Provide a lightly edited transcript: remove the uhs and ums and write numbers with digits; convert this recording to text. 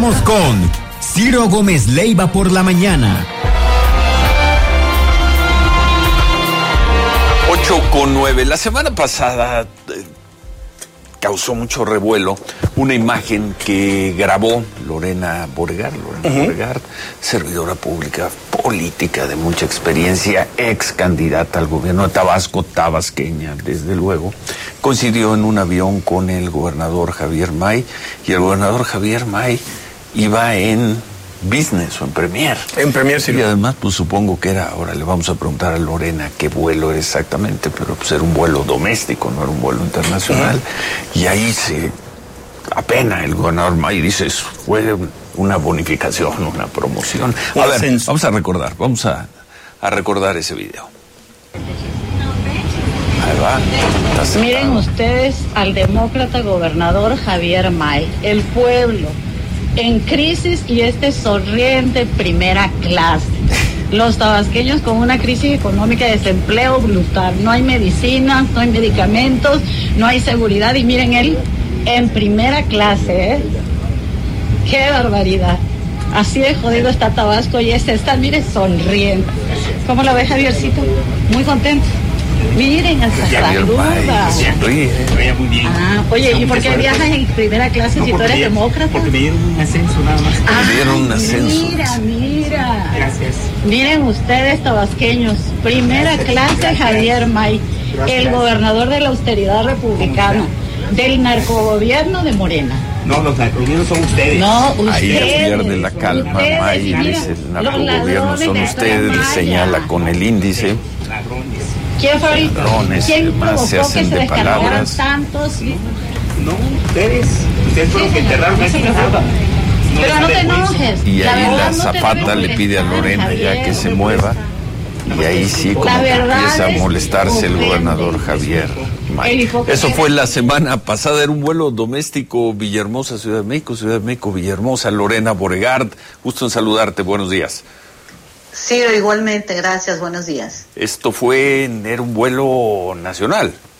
Regresamos con Ciro Gómez Leiva por la mañana. 8:09. La semana pasada causó mucho revuelo una imagen que grabó Lorena Boregard, servidora pública, política de mucha experiencia, ex candidata al gobierno de Tabasco, tabasqueña, desde luego. Coincidió en un avión con el gobernador Javier May, y el gobernador Javier May iba en business o en Premier. En Premier, sí. Y además, pues supongo que ahora le vamos a preguntar a Lorena qué vuelo era exactamente, pero pues era un vuelo doméstico, no era un vuelo internacional. Y ahí se apena el gobernador May dice, fue una bonificación, una promoción. A ver, vamos a recordar ese video. Ahí va. Miren ustedes al demócrata gobernador Javier May, el pueblo en crisis y sonriente primera clase. Los tabasqueños con una crisis económica de desempleo brutal. No hay medicinas, no hay medicamentos, no hay seguridad. Y miren él en primera clase, ¿eh? ¡Qué barbaridad! Así de jodido está Tabasco y está, miren, sonriente. ¿Cómo lo ve Javiercito? Muy contento. Miren, hasta saluda. Sonríe. Muy bien. Oye, ¿y por qué viajas en primera clase si tú eres demócrata? Porque me dieron un ascenso nada más. Me dieron un ascenso. Mira. Gracias. Miren ustedes, tabasqueños, primera clase Javier May, el gobernador de la austeridad republicana, del narcogobierno de Morena. No, los narcogobiernos son ustedes. No, ustedes. Ahí pierde la calma May y dice, el narcogobierno son ustedes, le señala con el índice. Ladrones. ¿Quién fue ahorita? ¿Quién provocó se que hacen se de descargaran palabras? tantos? No, ustedes fueron los que enterraron a ese gobernador. Pero no te enojes. Y ahí la verdad, Zapata le pide a Lorena ya que se mueva, y ahí sí como que empieza a molestarse el gobernador Javier May. Eso fue la semana pasada, era un vuelo doméstico Villahermosa, Ciudad de México, Villahermosa. Lorena Boregard, gusto en saludarte, buenos días. Sí, igualmente, gracias, buenos días. Esto era un vuelo nacional.